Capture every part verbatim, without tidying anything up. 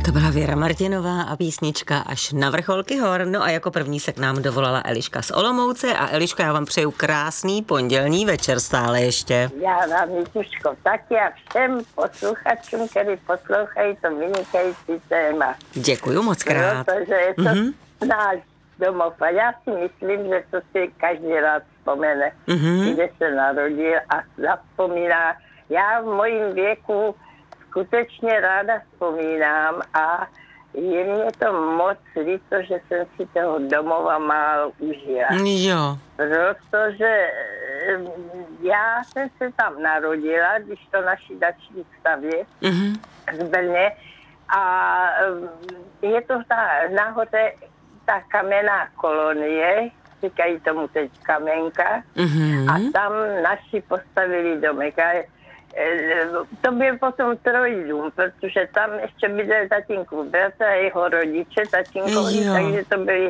To byla Věra Martinová a písnička Až na vrcholky hor. No a jako první se k nám dovolala Eliška z Olomouce. A Eliško, já vám přeju krásný pondělní večer stále ještě. Já vám, Jituško, taky a všem posluchačům, kteří poslouchají to vynikající téma. Děkuju moc krát. Protože je to mm-hmm. náš domov a já si myslím, že to si každý rád vzpomene, mm-hmm. kde se narodil a zapomíná. Já v mojím věku skutečně ráda vzpomínám a je mě to moc líto, že jsem si toho domova málo užila. Jo. Protože já jsem se tam narodila, když to naší dační stavě mm-hmm. z Brně a je to ta, nahoře ta kamenná kolonie, říkají tomu teď Kamenka, mm-hmm. a tam naši postavili domek. A to byl potom trojdům, protože tam ještě bydlel tatínkův bratr a jeho rodiče, tatínkovi, takže to byly,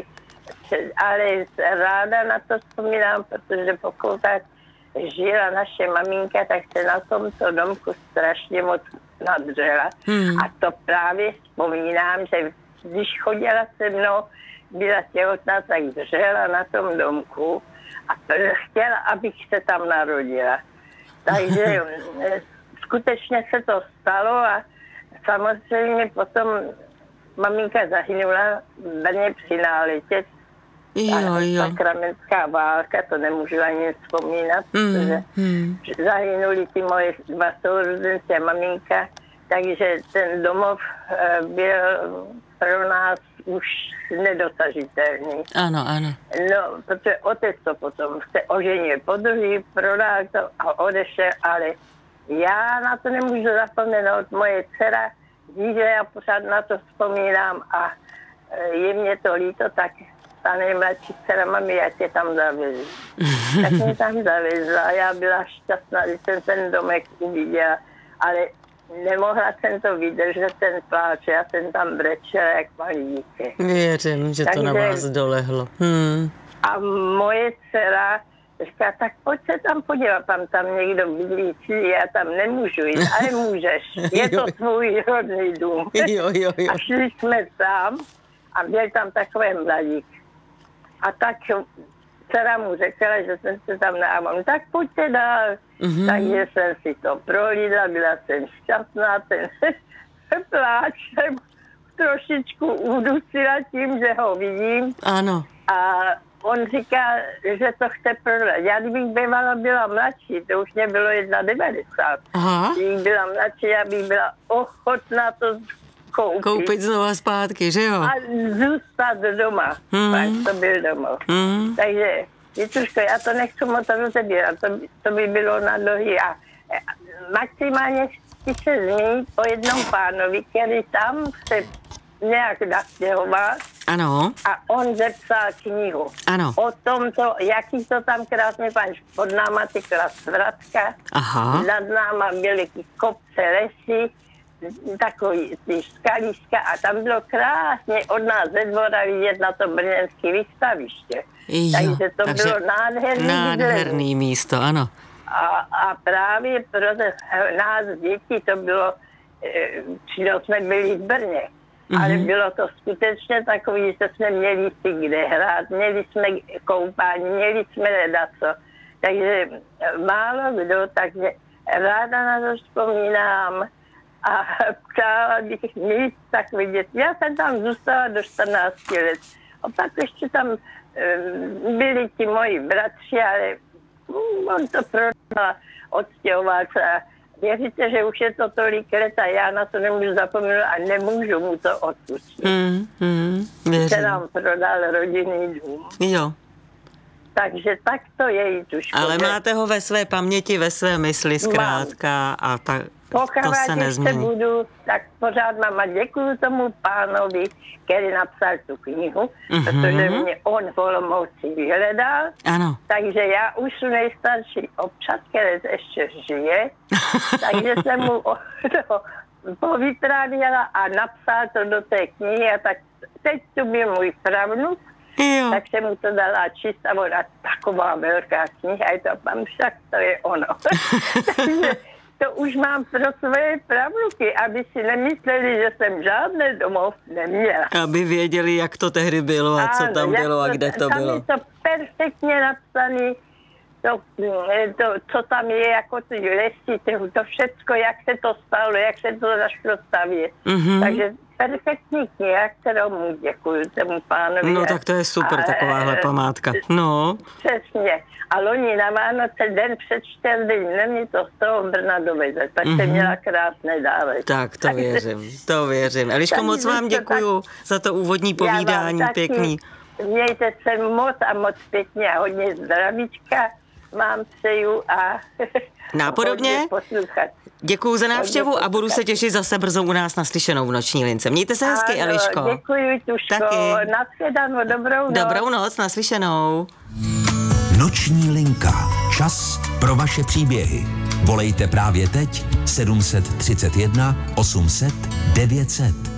ale ráda na to vzpomínám, protože pokud tak žila naše maminka, tak se na tomto domku strašně moc nadřela. Hmm. A to právě vzpomínám, že když chodila se mnou, byla těhotná, tak dřela na tom domku a chtěla, abych se tam narodila. Takže skutečně se to stalo a samozřejmě potom maminka zahynula v Brně při náletě. Jo, jo. Sakramentská válka, to nemůžu ani vzpomínat, mm, protože mm. zahynuli ty moje dva sourozenci a maminka, takže ten domov byl pro nás už nedosažitelný. Ano, ano. No, protože otec to potom se oženil podruhý, prodal to a odešel, ale já na to nemůžu zapomenout. Moje dcera ví, že já pořád na to vzpomínám a je mě to líto, tak ta nejmladší dcera, mami, já tě tam zavezu. Tak mě tam zavezla a já byla šťastná, že jsem ten domek uviděla, ale nemohla jsem to vydržet, ten pláč, já jsem tam brečela jak malý dítě. Věřím, že Takže, to na vás dolehlo. Hmm. A moje dcera říká, tak pojď se tam podívat, tam tam někdo bydlící, já tam nemůžu jít, ale můžeš, je to tvůj rodný dům. Jo, jo, jo. A šli jsme tam a byl tam takový mladík. A tak dcera mu řekla, že jsem se tam neamám, tak pojďte dál. Mm-hmm. Takže jsem si to prohlídla, byla jsem šťastná, ten pláč jsem trošičku udusila tím, že ho vidím. Ano. A on říká, že to chce prodat. Já kdybych bývala byla mladší, to už mě bylo devadesát jedna. Kdybych byla mladší, já bych byla ochotná to koupit. Koupit znova zpátky, že jo? A zůstat doma. Mm. Pak to byl domov. Mm. Takže, Jicuško, já to nechci moc rozebírat, to, to by bylo na dlouhý. A maximálně chci se zmínit o jednom pánovi, který tam se nějak nastěhoval. Ano. A on zepsal knihu. Ano. O tomto, jaký to tam krásně pan, pod náma tykla svratka. Aha. Nad náma byly kopce, lesy, takový ty skaliska a tam bylo krásně od nás ze dvora vidět na to brněnské výstaviště. Jo, takže to takže bylo nádherný Nádherný místo, ano. A, a právě pro nás děti to bylo, přitom jsme byli v Brně, mm-hmm. ale bylo to skutečně takový, že jsme měli si kde hrát, měli jsme koupání, měli jsme ledaco. Takže málo kdo, takže ráda na to vzpomínám. A přála bych mít tak vidět. Já jsem tam zůstala do čtrnácti let. A pak ještě tam um, byli ti moji bratři, ale um, on to prodal, odstěhoval se. A věříte, že už je to tolik let a já na to nemůžu zapomenout a nemůžu mu to odpustit. Mm, mm, se nám prodal rodinný dům. Jo. Takže tak to je, Jicuško. Ale máte ho ve své paměti, ve své mysli zkrátka a ta, to se nezmění. Pokud budu, tak pořád mám a děkuju tomu pánovi, který napsal tu knihu, mm-hmm. protože mě on v Olomouci vyhledal. Ano. Takže já už jsem nejstarší občas, který ještě žije, takže jsem mu to povytrávěla a napsal to do té knihy a tak teď tu byl můj pravnuk. Jo. Tak jsem mu to dala čistá voda, taková velká kniha, a to tam však to je ono. Takže to už mám pro svoje pravnuky, aby si nemysleli, že jsem žádné domov neměla. Aby věděli, jak to tehdy bylo a co ano, tam bylo a kde to tam bylo. Je to perfektně napsané, to, to, co tam je, jako ty lesy, to, to všecko, jak se to stalo, jak se to začalo stavět. Mm-hmm. Takže perfektní kniha, kterou mu děkuju tomu pánovi. No tak to je super, a, takováhle památka. No. Přesně. A loni na Vánoce, den před čtyřmi dny, to z toho Brna doveze. Tak mm-hmm. jsem měla krásné dávek. Tak to věřím, to věřím. Eliško, moc vám děkuju tak, za to úvodní povídání, pěkný. Mějte se moc a moc pěkně a hodně zdravíčka vám přeju a nápodobně. Děkuju za návštěvu a budu se těšit zase brzo u nás naslyšenou v Noční lince. Mějte se hezky, ano, Eliško. Děkuji, Tuško. Taky. Nashledanou, dobrou noc. Dobrou noc, naslyšenou. Noční linka. Čas pro vaše příběhy. Volejte právě teď sedm set třicet jedna osm set devět set.